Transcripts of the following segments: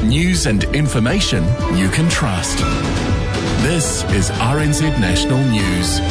News and information you can trust. This is RNZ National News.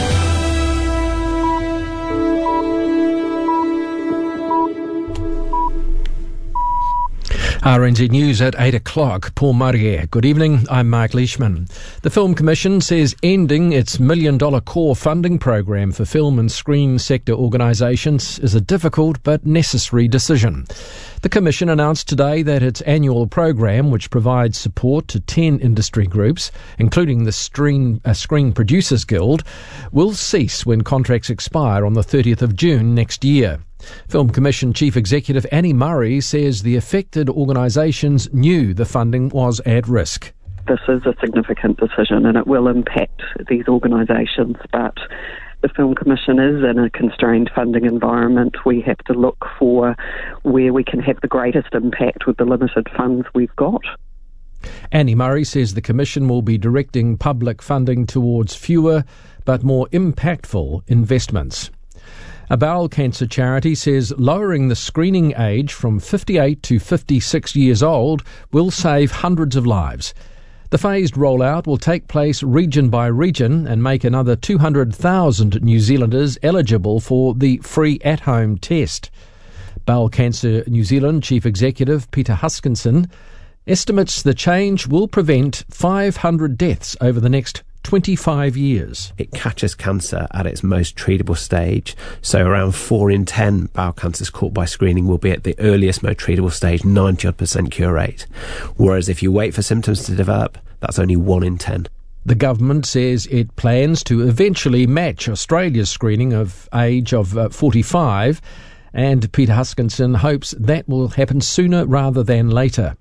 RNZ News at 8 o'clock. Paul Murray. Good evening, I'm Mark Leishman. The Film Commission says ending its $1 million core funding program for film and screen sector organisations is a difficult but necessary decision. The Commission announced today that its annual program, which provides support to 10 industry groups, including the Screen Producers Guild, will cease when contracts expire on the 30th of June next year. Film Commission Chief Executive Annie Murray says the affected organisations knew the funding was at risk. This is a significant decision and it will impact these organisations, but the Film Commission is in a constrained funding environment. We have to look for where we can have the greatest impact with the limited funds we've got. Annie Murray says the Commission will be directing public funding towards fewer but more impactful investments. A bowel cancer charity says lowering the screening age from 58 to 56 years old will save hundreds of lives. The phased rollout will take place region by region and make another 200,000 New Zealanders eligible for the free at-home test. Bowel Cancer New Zealand Chief Executive Peter Huskinson estimates the change will prevent 500 deaths over the next 25 years. It catches cancer at its most treatable stage, so around 4 in 10 bowel cancers caught by screening will be at the earliest most treatable stage, 90% cure rate. Whereas if you wait for symptoms to develop, that's only 1 in 10. The government says it plans to eventually match Australia's screening of age of 45, and Peter Huskinson hopes that will happen sooner rather than later.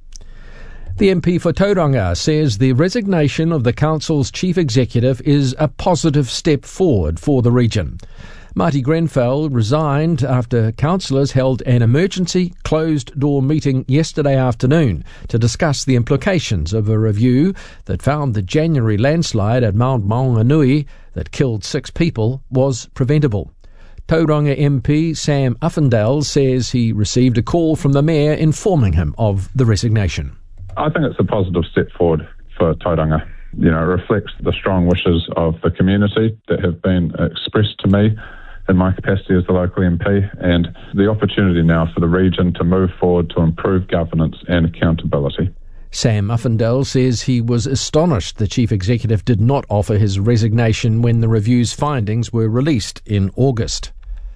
The MP for Tauranga says the resignation of the council's chief executive is a positive step forward for the region. Marty Grenfell resigned after councillors held an emergency closed-door meeting yesterday afternoon to discuss the implications of a review that found the January landslide at Mount Maunganui that killed 6 people was preventable. Tauranga MP Sam Uffindell says he received a call from the mayor informing him of the resignation. I think it's a positive step forward for Tauranga. It reflects the strong wishes of the community that have been expressed to me in my capacity as the local MP, and the opportunity now for the region to move forward to improve governance and accountability. Sam Uffindell says he was astonished the chief executive did not offer his resignation when the review's findings were released in August.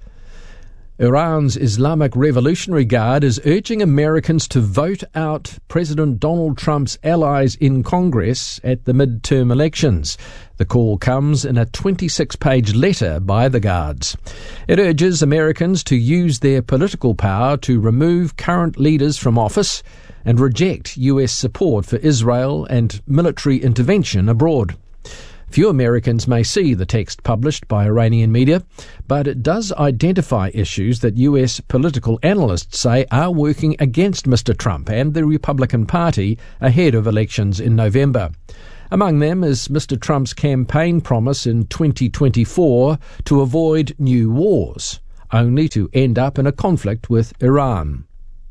Iran's Islamic Revolutionary Guard is urging Americans to vote out President Donald Trump's allies in Congress at the midterm elections. The call comes in a 26-page letter by the Guards. It urges Americans to use their political power to remove current leaders from office and reject US support for Israel and military intervention abroad. Few Americans may see the text published by Iranian media, but it does identify issues that US political analysts say are working against Mr. Trump and the Republican Party ahead of elections in November. Among them is Mr. Trump's campaign promise in 2024 to avoid new wars, only to end up in a conflict with Iran.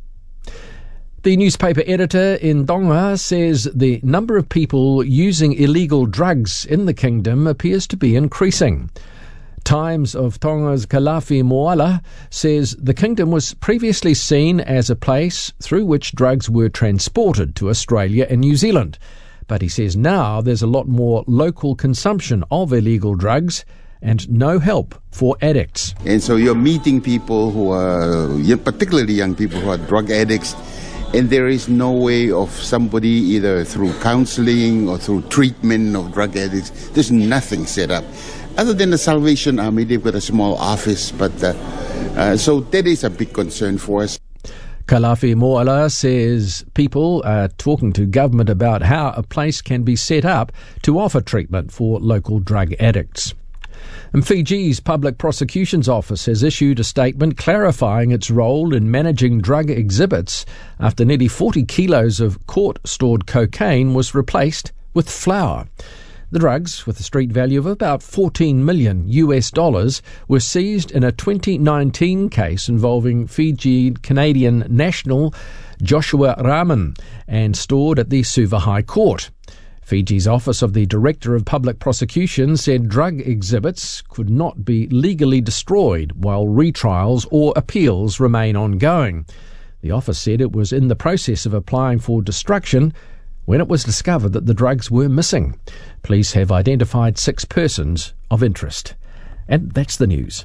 The newspaper editor in Tonga says the number of people using illegal drugs in the kingdom appears to be increasing. Times of Tonga's Kalafi Moala says the kingdom was previously seen as a place through which drugs were transported to Australia and New Zealand. But he says now there's a lot more local consumption of illegal drugs and no help for addicts. And so you're meeting people who are, particularly young people who are drug addicts, and there is no way of somebody either through counseling or through treatment of drug addicts. There's nothing set up. Other than the Salvation Army, they've got a small office, but so that is a big concern for us. Kalafi Moala says people are talking to government about how a place can be set up to offer treatment for local drug addicts. And Fiji's Public Prosecution's Office has issued a statement clarifying its role in managing drug exhibits after nearly 40 kilos of court-stored cocaine was replaced with flour. The drugs, with a street value of about $14 million were seized in a 2019 case involving Fiji-Canadian national Joshua Rahman and stored at the Suva High Court. Fiji's Office of the Director of Public Prosecution said drug exhibits could not be legally destroyed while retrials or appeals remain ongoing. The office said it was in the process of applying for destruction when it was discovered that the drugs were missing. Police have identified 6 persons of interest. And that's the news.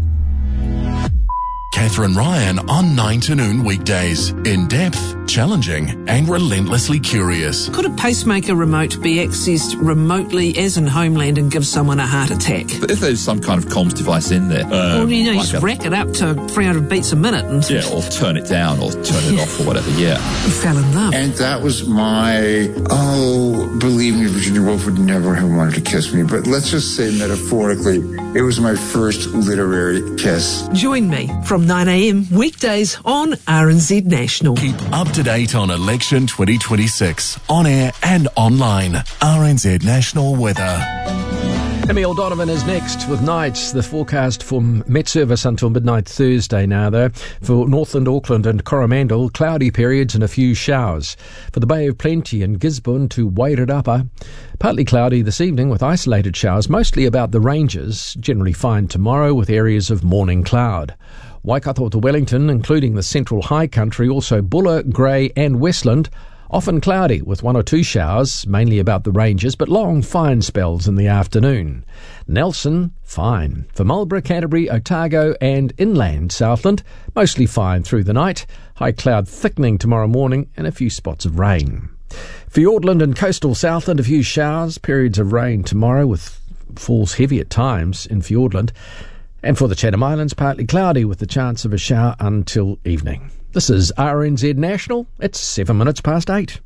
Catherine Ryan on 9 to noon weekdays. In depth, challenging and relentlessly curious. Could a pacemaker remote be accessed remotely as in Homeland and give someone a heart attack? But if there's some kind of comms device in there... well, you like just rack it up to 300 beats a minute and... Yeah, or turn it down or turn it off or whatever, yeah. You fell in love. And that was my... believe me, Virginia Woolf would never have wanted to kiss me. But let's just say metaphorically, it was my first literary kiss. Join me from 9 a.m. weekdays on RNZ National. Keep up to date on election 2026 on air and online. RNZ National Weather. Emil Donovan is next with nights. The forecast from Met Service until midnight Thursday now, though. For Northland, Auckland and Coromandel, cloudy periods and a few showers. For the Bay of Plenty and Gisborne to Wairarapa, partly cloudy this evening with isolated showers, mostly about the ranges. Generally fine tomorrow with areas of morning cloud. Waikato to Wellington, including the central high country, also Buller, Grey and Westland, often cloudy with 1 or 2 showers, mainly about the ranges, but long, fine spells in the afternoon. Nelson, fine. For Marlborough, Canterbury, Otago and inland Southland, mostly fine through the night. High cloud thickening tomorrow morning and a few spots of rain. Fiordland and coastal Southland, a few showers, periods of rain tomorrow with falls heavy at times in Fiordland. And for the Chatham Islands, partly cloudy with the chance of a shower until evening. This is RNZ National. It's 7 minutes past 8.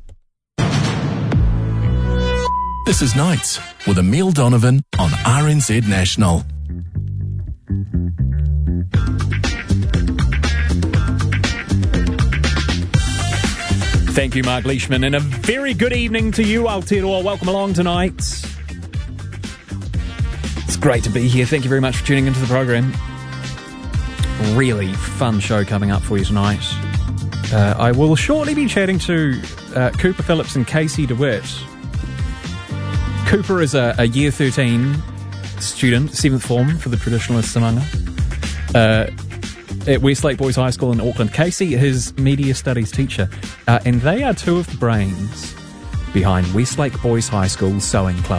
This is Nights with Emil Donovan on RNZ National. Thank you, Mark Leishman, and a very good evening to you, Aotearoa. Welcome along tonight. It's great to be here. Thank you very much for tuning into the program. Really fun show coming up for you tonight. I will shortly be chatting to Cooper Phillips and Casey DeWitt. Cooper is a Year 13 student, 7th form for the traditionalists among us, at Westlake Boys High School in Auckland. Casey, his media studies teacher, and they are 2 of the brains behind Westlake Boys High School Sewing Club,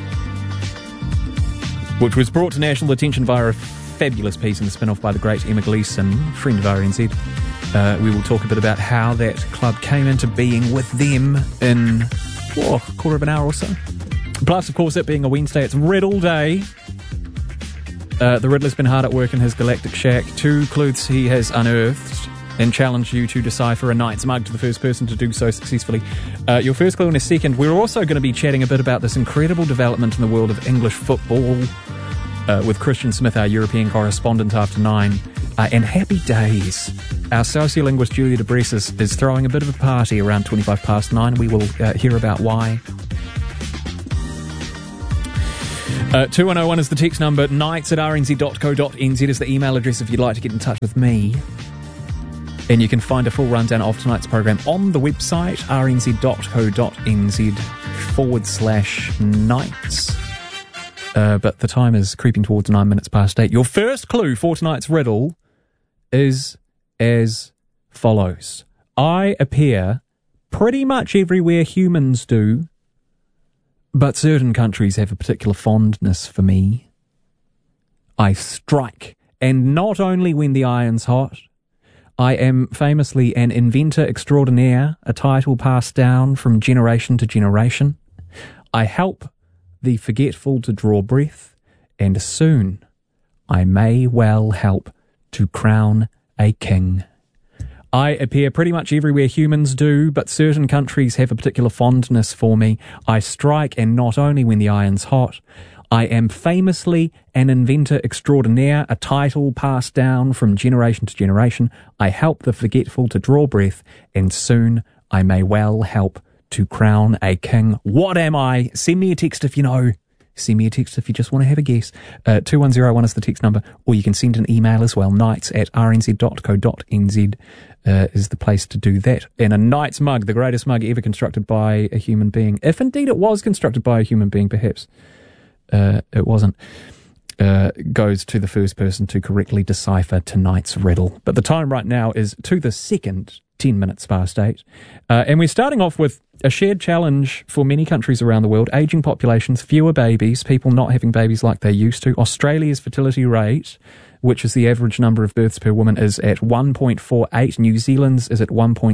which was brought to national attention via a fabulous piece in the spin-off by the great Emma Gleeson, friend of RNZ. We will talk a bit about how that club came into being with them in a quarter of an hour or so. Plus, of course, it being a Wednesday, it's Riddle Day. The Riddler's been hard at work in his galactic shack. 2 clues he has unearthed and challenged you to decipher a Knight's mug to the first person to do so successfully. Your first clue in a second. We're also going to be chatting a bit about this incredible development in the world of English football with Christian Smith, our European correspondent, after 9. And happy days. Our sociolinguist Julia de Bressis is throwing a bit of a party around 25 past 9. We will hear about why. 2101 is the text number. nights@rnz.co.nz is the email address if you'd like to get in touch with me. And you can find a full rundown of tonight's program on the website, rnz.co.nz/nights. But the time is creeping towards 9 minutes past 8. Your first clue for tonight's riddle is as follows. I appear pretty much everywhere humans do, but certain countries have a particular fondness for me. I strike, and not only when the iron's hot. I am famously an inventor extraordinaire, a title passed down from generation to generation. I help the forgetful to draw breath, and soon I may well help to crown a king. I appear pretty much everywhere humans do, but certain countries have a particular fondness for me. I strike, and not only when the iron's hot. I am famously an inventor extraordinaire, a title passed down from generation to generation. I help the forgetful to draw breath, and soon I may well help to crown a king. What am I? Send me a text if you know. Send me a text if you just want to have a guess. 2101 is the text number, or you can send an email as well. knights@rnz.co.nz is the place to do that. And a Knights mug, the greatest mug ever constructed by a human being. If indeed it was constructed by a human being, perhaps it wasn't. Goes to the first person to correctly decipher tonight's riddle. But the time right now is to the second, 10 minutes past 8. And we're starting off with a shared challenge for many countries around the world. Ageing populations, fewer babies, people not having babies like they used to. Australia's fertility rate, which is the average number of births per woman, is at 1.48. New Zealand's is at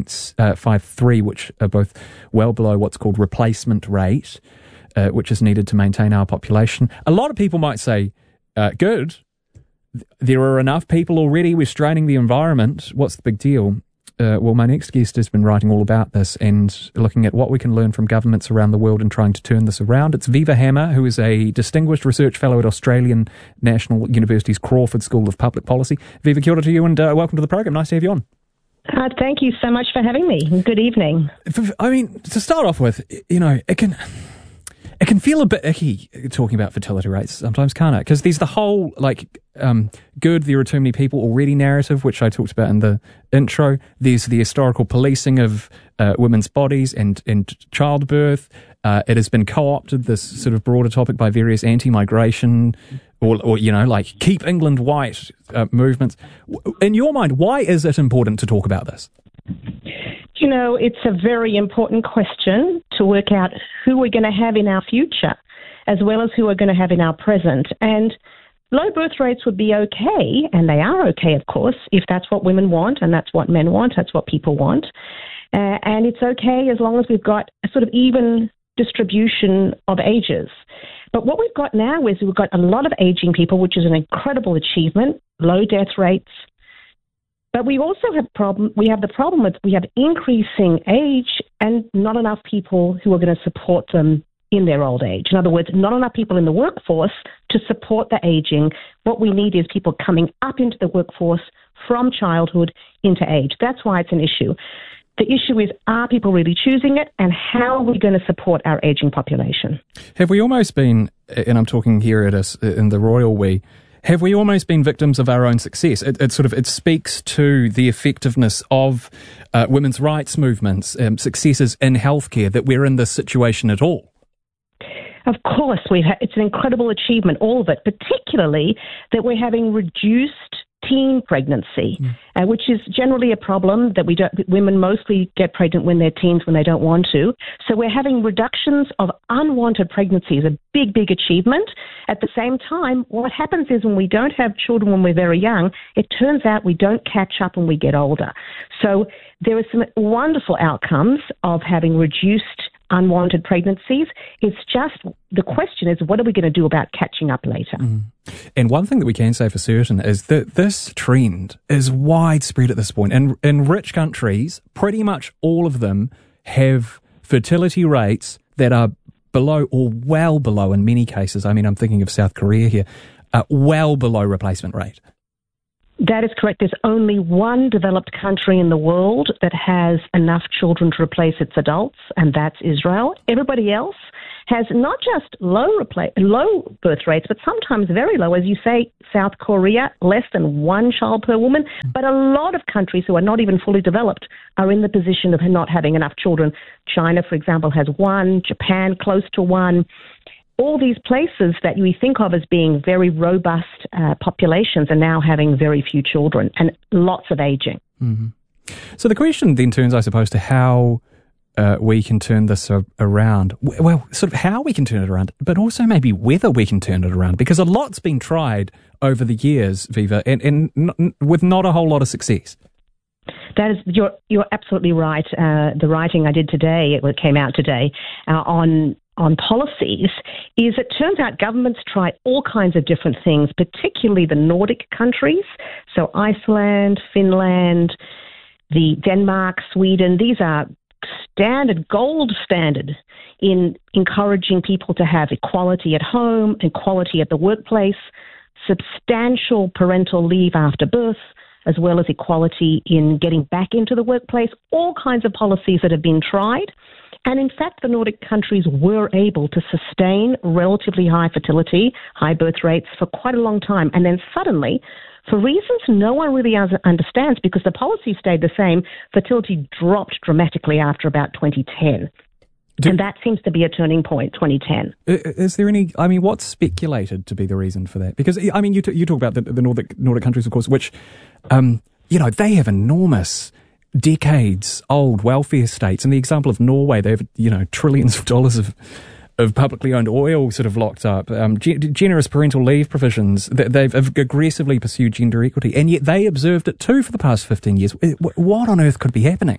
1.53, which are both well below what's called replacement rate, which is needed to maintain our population. A lot of people might say, good, there are enough people already, we're straining the environment, what's the big deal? Well, my next guest has been writing all about this and looking at what we can learn from governments around the world and trying to turn this around. It's Viva Hammer, who is a Distinguished Research Fellow at Australian National University's Crawford School of Public Policy. Viva, kia ora to you and welcome to the program. Nice to have you on. Thank you so much for having me. Good evening. I mean, to start off with, you know, it can feel a bit icky talking about fertility rates sometimes, can't it? Because there's the whole, good, there are too many people already narrative, which I talked about in the intro. There's the historical policing of women's bodies and childbirth. It has been co-opted, this sort of broader topic, by various anti-migration or keep England white movements. In your mind, why is it important to talk about this? You know, it's a very important question to work out who we're going to have in our future, as well as who we're going to have in our present. And low birth rates would be okay, and they are okay, of course, if that's what women want, and that's what men want, that's what people want. And it's okay as long as we've got a sort of even distribution of ages. But what we've got now is we've got a lot of aging people, which is an incredible achievement, low death rates. But we also have the problem with we have increasing age and not enough people who are going to support them in their old age. In other words, not enough people in the workforce to support the aging. What we need is people coming up into the workforce from childhood into age. That's why it's an issue. The issue is, are people really choosing it, and how are we going to support our aging population? Have we almost been, and I'm talking here at us in the royal we, have we almost been victims of our own success? It speaks to the effectiveness of women's rights movements, successes in healthcare, that we're in this situation at all. Of course, it's an incredible achievement, all of it, particularly that we're having reduced teen pregnancy, which is generally a problem that women mostly get pregnant when they're teens when they don't want to. So we're having reductions of unwanted pregnancies, a big, big achievement. At the same time, what happens is when we don't have children when we're very young, it turns out we don't catch up when we get older. So there are some wonderful outcomes of having reduced unwanted pregnancies. It's just, the question is, what are we going to do about catching up later? And one thing that we can say for certain is that this trend is widespread at this point. And in rich countries, pretty much all of them have fertility rates that are below or well below, in many cases, I mean, I'm thinking of South Korea here, well below replacement rate. That is correct. There's only one developed country in the world that has enough children to replace its adults, and that's Israel. Everybody else has not just low birth rates, but sometimes very low. As you say, South Korea, less than one child per woman. But a lot of countries who are not even fully developed are in the position of not having enough children. China, for example, has one. Japan, close to one. All these places that we think of as being very robust populations are now having very few children and lots of aging. Mm-hmm. So the question then turns, I suppose, to how we can turn this around. Well, sort of how we can turn it around, but also maybe whether we can turn it around, because a lot's been tried over the years, Viva, and with not a whole lot of success. That is, you're absolutely right. The writing I did today, it came out today, on policies, is it turns out governments try all kinds of different things, particularly the Nordic countries, so Iceland, Finland, the Denmark, Sweden. These are gold standard in encouraging people to have equality at home, equality at the workplace, substantial parental leave after birth, as well as equality in getting back into the workplace, all kinds of policies that have been tried. And in fact, the Nordic countries were able to sustain relatively high fertility, high birth rates for quite a long time. And then suddenly, for reasons no one really understands, because the policy stayed the same, fertility dropped dramatically after about 2010. And that seems to be a turning point, 2010. Is there any, I mean, what's speculated to be the reason for that? Because, I mean, you talk about the Nordic countries, of course, which, they have enormous decades-old welfare states. And the example of Norway, they have, trillions of dollars of publicly owned oil sort of locked up, generous parental leave provisions. They've aggressively pursued gender equity, and yet they observed it too for the past 15 years. What on earth could be happening?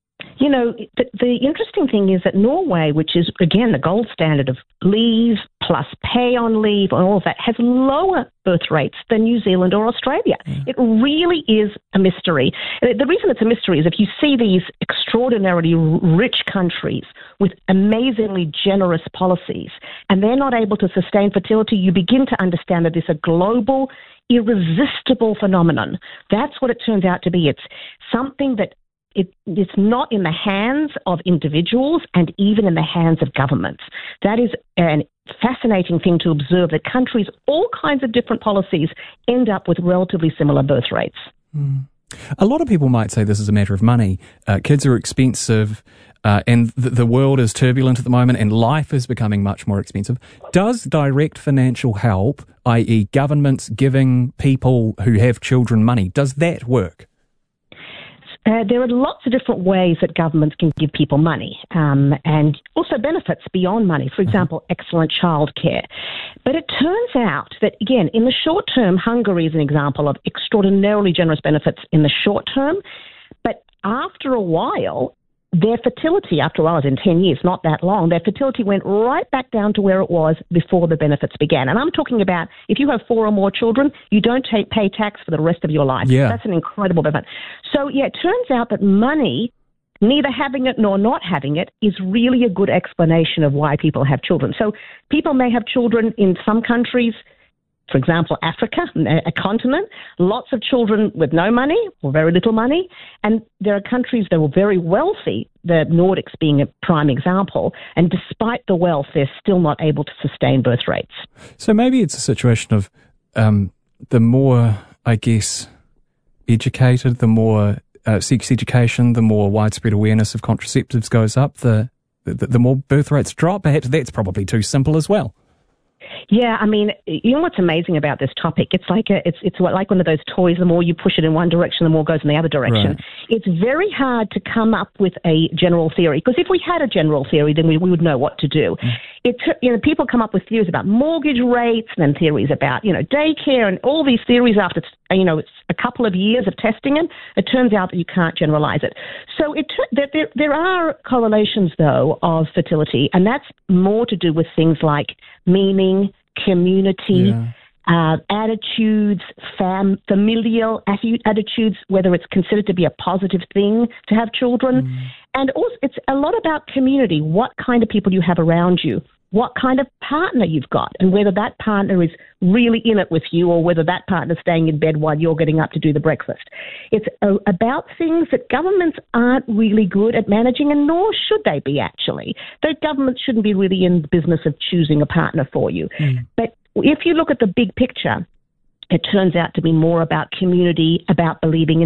The interesting thing is that Norway, which is, again, the gold standard of leave plus pay on leave and all of that, has lower birth rates than New Zealand or Australia. It really is a mystery. The reason it's a mystery is if you see these extraordinarily rich countries with amazingly generous policies and they're not able to sustain fertility, you begin to understand that there's a global, irresistible phenomenon. That's what it turns out to be. It's something that it's not in the hands of individuals and even in the hands of governments. That is a fascinating thing to observe, that countries, all kinds of different policies, end up with relatively similar birth rates. A lot of people might say this is a matter of money. Kids are expensive, and the world is turbulent at the moment, and life is becoming much more expensive. Does direct financial help, i.e. governments giving people who have children money, does that work? There are lots of different ways that governments can give people money, and also benefits beyond money. For example, excellent childcare. But it turns out that, again, in the short term, Hungary is an example of extraordinarily generous benefits in the short term. But after a while, their fertility, after a while, as in 10 years, not that long, their fertility went right back down to where it was before the benefits began. And I'm talking about if you have 4 or more children, you don't pay tax for the rest of your life. Yeah. That's an incredible benefit. So, it turns out that money, neither having it nor not having it, is really a good explanation of why people have children. So people may have children in some countries, for example, Africa, a continent, lots of children with no money or very little money. And there are countries that were very wealthy, the Nordics being a prime example, and despite the wealth, they're still not able to sustain birth rates. So maybe it's a situation of the more, I guess, educated, the more sex education, the more widespread awareness of contraceptives goes up, the more birth rates drop. Perhaps that's probably too simple as well. Yeah, I mean, you know what's amazing about this topic? It's like it's like one of those toys. The more you push it in one direction, the more it goes in the other direction. Right. It's very hard to come up with a general theory, because if we had a general theory, then we would know what to do. People come up with theories about mortgage rates and then theories about, daycare and all these theories after, it's a couple of years of testing it turns out that you can't generalize it. So there are correlations, though, of fertility, and that's more to do with things like meaning, community, attitudes, familial attitudes, whether it's considered to be a positive thing to have children. And also it's a lot about community, what kind of people you have around you, what kind of partner you've got, and whether that partner is really in it with you or whether that partner's staying in bed while you're getting up to do the breakfast. It's about things that governments aren't really good at managing, and nor should they be, actually. The governments shouldn't be really in the business of choosing a partner for you. But if you look at the big picture, it turns out to be more about community, about believing in